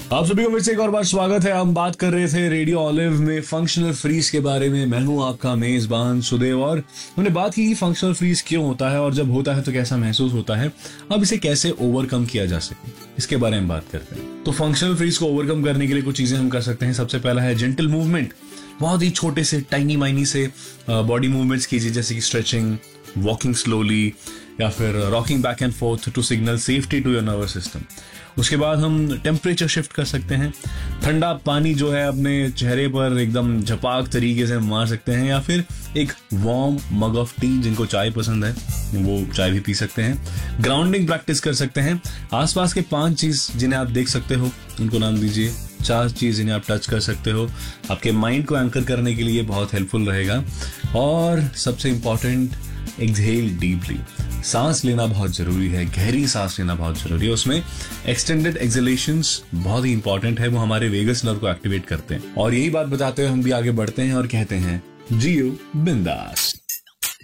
आप सभी को फिर से एक और बार स्वागत है। हम बात कर रहे थे रेडियो ऑलिव में फंक्शनल फ्रीज के बारे में। मैं हूं आपका मेजबान सुदेव और हमने बात की फंक्शनल फ्रीज क्यों होता है और जब होता है तो कैसा महसूस होता है, अब इसे कैसे ओवरकम किया जा सके, इसके बारे में बात करते हैं। तो फंक्शनल फ्रीज को ओवरकम करने के लिए कुछ चीजें हम कर सकते हैं। सबसे पहला है जेंटल मूवमेंट। बहुत ही छोटे से टाइनी माइनी से बॉडी मूवमेंट्स कीजिए, जैसे कि स्ट्रेचिंग, वॉकिंग स्लोली या फिर rocking back and fourth to signal safety to your nervous system. उसके बाद हम टेम्परेचर शिफ्ट कर सकते हैं। ठंडा पानी जो है अपने चेहरे पर एकदम झपाक तरीके से मार सकते हैं, या फिर एक वार्म मग ऑफ टी, जिनको चाय पसंद है वो चाय भी पी सकते हैं। ग्राउंडिंग प्रैक्टिस कर सकते हैं। आसपास के 5 चीज जिन्हें आप देख सकते हो उनको नाम दीजिए। 4 चीज जिन्हें आप टच कर सकते हो। आपके माइंड को एंकर करने के लिए बहुत हेल्पफुल रहेगा। और सबसे इंपॉर्टेंट, एक्सहेल डीपली। सांस लेना बहुत जरूरी है, गहरी सांस लेना बहुत जरूरी है। उसमें एक्सटेंडेड एक्सहेलेशंस बहुत ही इंपॉर्टेंट है, वो हमारे वेगस नर्व को एक्टिवेट करते हैं। और यही बात बताते हुए हम भी आगे बढ़ते हैं और कहते हैं जियो बिंदास।